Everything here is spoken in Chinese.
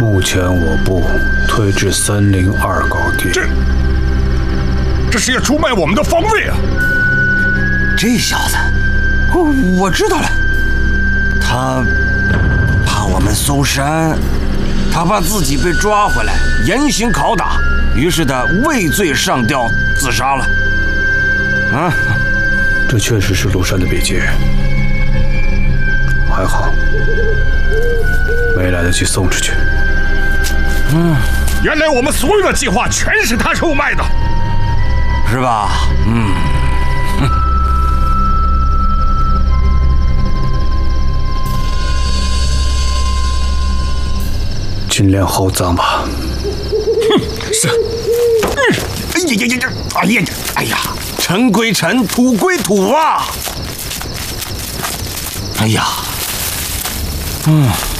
目前我部推至森林2高地。 这是要出卖我们的方位啊！ 这小子，我知道了，他怕我们搜山，他怕自己被抓回来严刑拷打，于是他畏罪上吊自杀了。啊， 这确实是庐山的笔记，还好没来得及送出去。 原来我们所有的计划全是他出卖的， 是吧？ 尽量厚葬吧。 是。 哎呀，尘归尘，土归土啊！哎呀，